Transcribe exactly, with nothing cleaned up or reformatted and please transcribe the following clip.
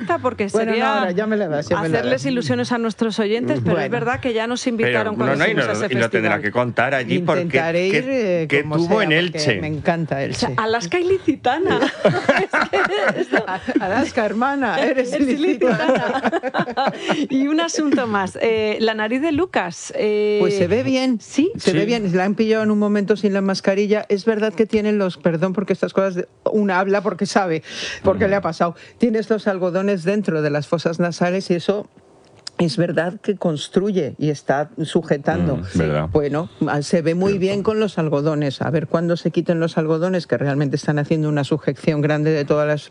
lista porque Bueno, sería no, ahora ya me la das, ya me la hacerles das. ilusiones a nuestros oyentes, pero Bueno. es verdad que ya nos invitaron Pero, cuando no, no, y, fuimos no, a ese y lo tendrá festival. que contar allí porque Intentaré ir ¿qué, eh, qué como tuvo sea, en porque Elche? me encanta O Elche. sea, Alaska ilicitana. Es que esto- Alaska, hermana, eres Es ilicitana. ilicitana. Y un asunto más, eh, la nariz de Lucas. eh, Pues se ve bien, ¿Sí? se Sí. ve bien. La han pillado en un momento sin la mascarilla. Es verdad que tienen los, perdón porque estas cosas, de- una habla porque sabe, porque le ha pasado. Tiene estos algodones dentro de las fosas nasales y eso es verdad que construye y está sujetando. Mm, verdad. Bueno, se ve muy Cierto. bien con los algodones. A ver cuándo se quiten los algodones, que realmente están haciendo una sujeción grande de todas las